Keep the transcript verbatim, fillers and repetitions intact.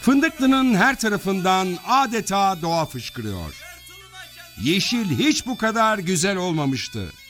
Fındıklı'nın her tarafından adeta doğa fışkırıyor. Yeşil hiç bu kadar güzel olmamıştı.